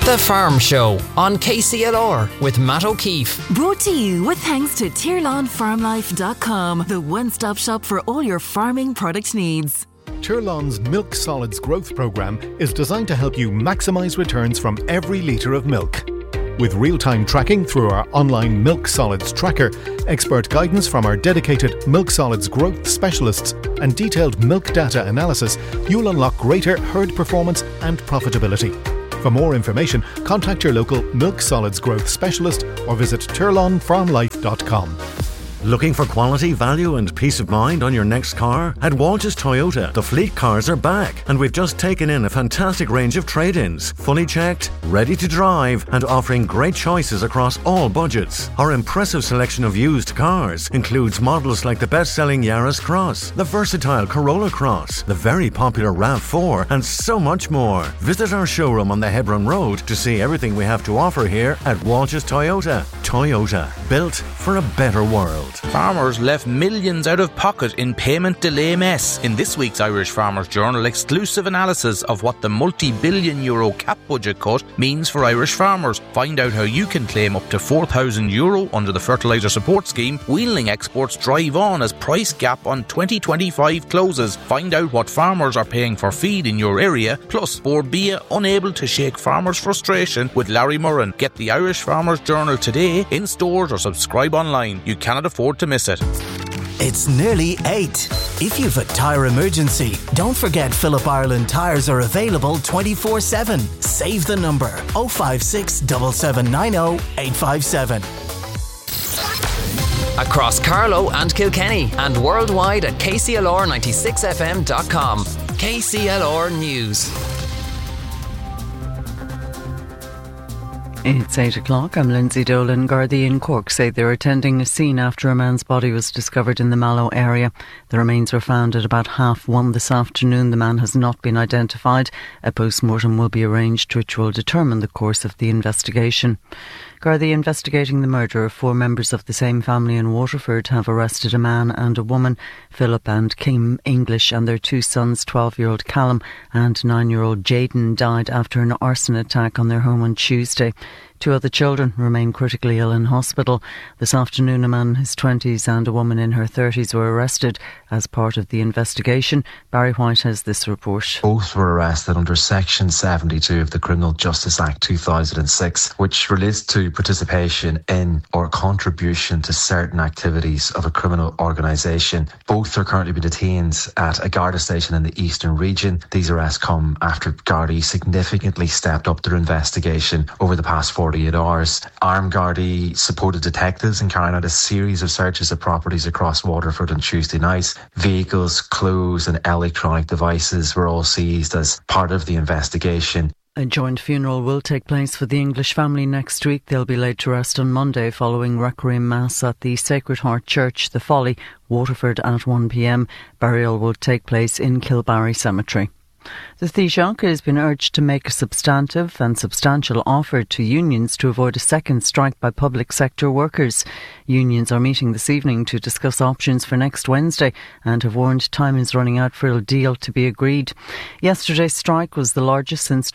The Farm Show on KCLR with Matt O'Keefe. Brought to you with thanks to TirlanFarmLife.com, the one-stop shop for all your farming product needs. Tirlan's Milk Solids Growth Programme is designed to help you maximise returns from every litre of milk. With real-time tracking through our online Milk Solids Tracker, expert guidance from our dedicated Milk Solids Growth specialists and detailed milk data analysis, you'll unlock greater herd performance and profitability. For more information, contact your local Milk Solids Growth specialist or visit TirlanFarmLife.com. Looking for quality, value and peace of mind on your next car? At Walsh's Toyota, the fleet cars are back and we've just taken in a fantastic range of trade-ins, fully checked, ready to drive and offering great choices across all budgets. Our impressive selection of used cars includes models like the best-selling Yaris Cross, the versatile Corolla Cross, the very popular RAV4 and so much more. Visit our showroom on the Hebron Road to see everything we have to offer here at Walsh's Toyota. Toyota, built for a better world. Farmers left millions out of pocket in payment delay mess. In this week's Irish Farmers Journal, exclusive analysis of what the multi-billion euro cap budget cut means for Irish farmers. Find out how you can claim up to €4,000 under the Fertiliser Support Scheme. Wheeling exports drive on as price gap on 2025 closes. Find out what farmers are paying for feed in your area. Plus, Borbia unable to shake farmers' frustration with Larry Murren. Get the Irish Farmers Journal today in stores or subscribe online. You cannot afford to miss it. It's nearly 8. If you've a tyre emergency, don't forget Phillip Ireland tyres are available 24/7. Save the number 056 7790 857. Across Carlow and Kilkenny and worldwide at KCLR96FM.com. KCLR News. It's 8 o'clock. I'm Lindsay Dolan. Gardaí in Cork say they're attending a scene after a man's body was discovered in the Mallow area. The remains were found at about 1:30 this afternoon. The man has not been identified. A post-mortem will be arranged which will determine the course of the investigation. Gardaí investigating the murder of 4 members of the same family in Waterford have arrested a man and a woman, Philip and Kim English, and their 2 sons, 12-year-old Callum and 9-year-old Jayden, died after an arson attack on their home on Tuesday. 2 other children remain critically ill in hospital. This afternoon, a man in his 20s and a woman in her 30s were arrested as part of the investigation. Barry White has this report. Both were arrested under Section 72 of the Criminal Justice Act 2006, which relates to participation in or contribution to certain activities of a criminal organisation. Both are currently being detained at a Garda station in the Eastern region. These arrests come after Gardaí significantly stepped up their investigation over the past 48 hours. Armed Gardaí supported detectives in carrying out a series of searches of properties across Waterford on Tuesday night. Vehicles, clothes and electronic devices were all seized as part of the investigation. A joint funeral will take place for the English family next week. They'll be laid to rest on Monday following Requiem Mass at the Sacred Heart Church, The Folly, Waterford at 1 p.m. Burial will take place in Kilbarry Cemetery. The Taoiseach has been urged to make a substantive and substantial offer to unions to avoid a second strike by public sector workers. Unions are meeting this evening to discuss options for next Wednesday and have warned time is running out for a deal to be agreed. Yesterday's strike was the largest since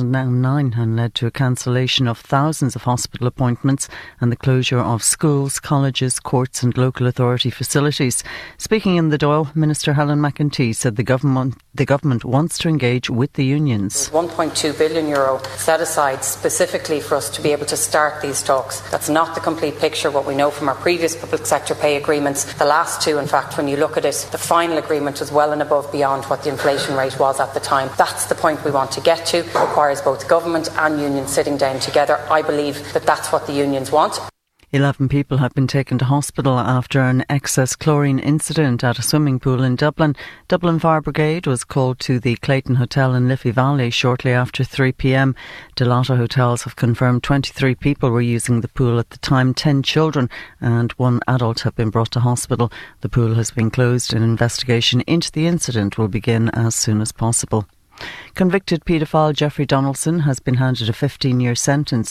2009 and led to a cancellation of thousands of hospital appointments and the closure of schools, colleges, courts and local authority facilities. Speaking in the Dáil, Minister Helen McEntee said the government wants to engage with the unions. €1.2 billion set aside specifically for us to be able to start these talks. That's not the complete picture. What we know from our previous public sector pay agreements, the last 2, in fact, when you look at it, the final agreement was well and above beyond what the inflation rate was at the time. That's the point we want to get to. It requires both government and unions sitting down together. I believe that that's what the unions want. 11 people have been taken to hospital after an excess chlorine incident at a swimming pool in Dublin. Dublin Fire Brigade was called to the Clayton Hotel in Liffey Valley shortly after 3 p.m. Delata Hotels have confirmed 23 people were using the pool at the time. 10 children and 1 adult have been brought to hospital. The pool has been closed. An investigation into the incident will begin as soon as possible. Convicted paedophile Jeffrey Donaldson has been handed a 15-year sentence.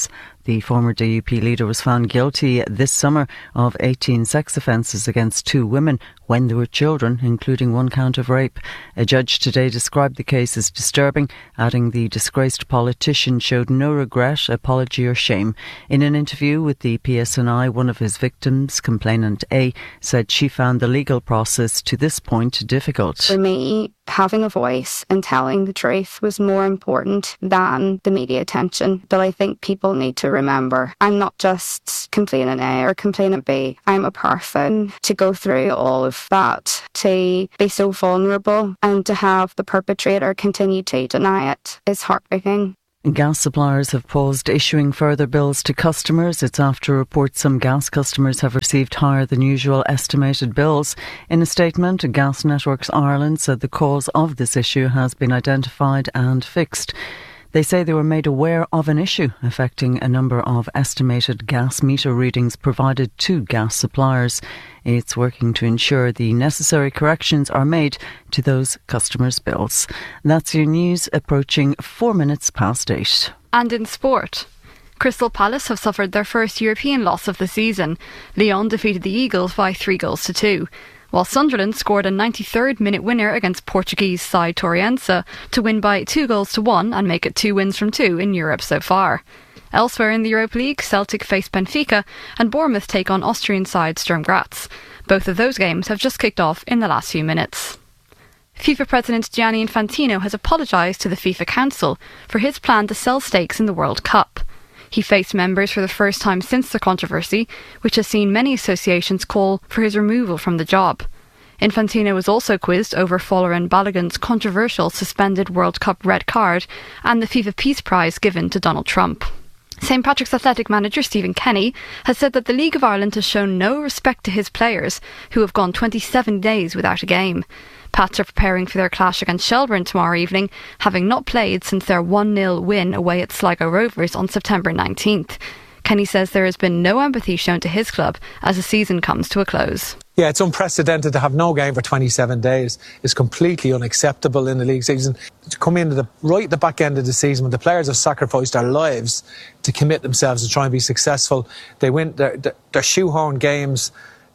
The former DUP leader was found guilty this summer of 18 sex offences against 2 women when they were children, including 1 count of rape. A judge today described the case as disturbing, adding the disgraced politician showed no regret, apology or shame. In an interview with the PSNI, one of his victims, complainant A, said she found the legal process to this point difficult. For me, having a voice and telling the truth was more important than the media attention. But I think people need to remember, I'm not just complainant A or complainant B. I'm a person. To go through all of that, to be so vulnerable and to have the perpetrator continue to deny it is heartbreaking. Gas suppliers have paused issuing further bills to customers. It's after reports some gas customers have received higher than usual estimated bills. In a statement, Gas Networks Ireland said the cause of this issue has been identified and fixed. They say they were made aware of an issue affecting a number of estimated gas meter readings provided to gas suppliers. It's working to ensure the necessary corrections are made to those customers' bills. That's your news, approaching 4 minutes past 8. And in sport, Crystal Palace have suffered their first European loss of the season. Lyon defeated the Eagles by 3-2. While Sunderland scored a 93rd minute winner against Portuguese side Torrense to win by 2-1 and make it 2 wins from 2 in Europe so far. Elsewhere in the Europa League, Celtic face Benfica and Bournemouth take on Austrian side Sturm Graz. Both of those games have just kicked off in the last few minutes. FIFA President Gianni Infantino has apologised to the FIFA Council for his plan to sell stakes in the World Cup. He faced members for the first time since the controversy, which has seen many associations call for his removal from the job. Infantino was also quizzed over Folarin Balogun's controversial suspended World Cup red card and the FIFA Peace Prize given to Donald Trump. St Patrick's Athletic manager Stephen Kenny has said that the League of Ireland has shown no respect to his players, who have gone 27 days without a game. Pats are preparing for their clash against Shelbourne tomorrow evening, having not played since their 1-0 win away at Sligo Rovers on September 19th. Kenny says there has been no empathy shown to his club as the season comes to a close. Yeah, it's unprecedented to have no game for 27 days. It's completely unacceptable in the league season. To come into right at the back end of the season when the players have sacrificed their lives to commit themselves to try and be successful. They win their shoehorn games,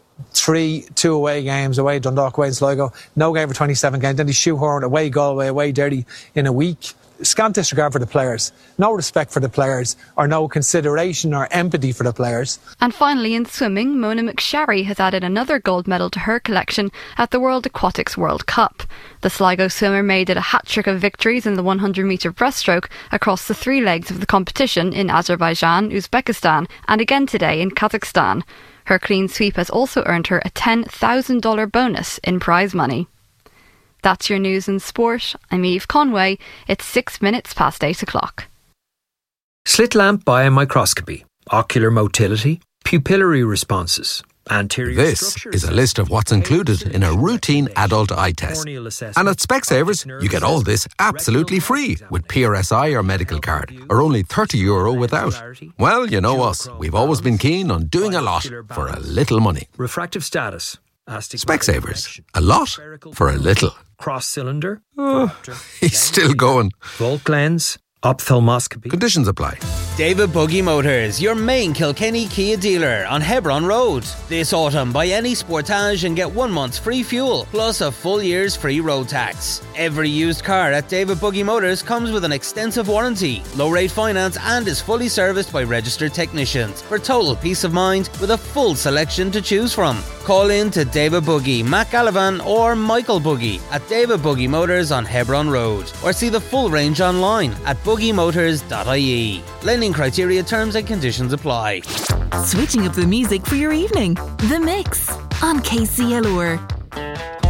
2 away games, away Dundalk, away in Sligo, no game for 27 games, then they shoehorn away Galway, away Derry in a week. Scant disregard for the players, no respect for the players, or no consideration or empathy for the players. And finally, in swimming, Mona McSharry has added another gold medal to her collection at the World Aquatics World Cup. The Sligo swimmer made it a hat-trick of victories in the 100-metre breaststroke across the 3 legs of the competition in Azerbaijan, Uzbekistan, and again today in Kazakhstan. Her clean sweep has also earned her a $10,000 bonus in prize money. That's your news in sport. I'm Eve Conway. It's 6 minutes past 8 o'clock. Slit lamp biomicroscopy, ocular motility, pupillary responses. This is a list of what's included in a routine adult eye test. And at Specsavers, you get all this absolutely free with PRSI or medical card, or only €30 without. Well, you know us. We've always been keen on doing a lot for a little money. Refractive status. Specsavers. A lot for a little. Cross cylinder. He's still going. Volt lens. Ophthalmoscopy. Conditions apply. David Buggy Motors, your main Kilkenny Kia dealer on Hebron Road. This autumn, buy any Sportage and get 1 month's free fuel, plus a full year's free road tax. Every used car at David Buggy Motors comes with an extensive warranty, low-rate finance, and is fully serviced by registered technicians for total peace of mind with a full selection to choose from. Call in to David Buggy, Mac Gallivan or Michael Buggy at David Buggy Motors on Hebron Road, or see the full range online at buggymotors.ie. Lending criteria, terms and conditions apply. Switching up the music for your evening. The Mix on KCLR.